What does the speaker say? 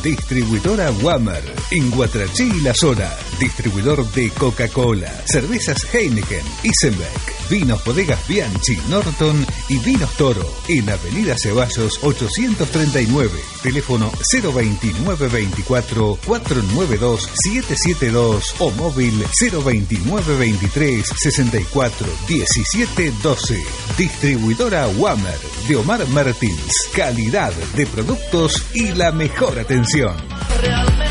Distribuidora Wammer, en Guatraché y la zona. Distribuidor de Coca-Cola, cervezas Heineken, Isenbeck, vinos bodegas Bianchi, Norton y Vinos Toro. En Avenida Ceballos 839. Teléfono 029 24 492 772 o móvil 029 23 64 17 12. Distribuidora Wammer de Omar Martins. Calidad de productos y la mejor atención.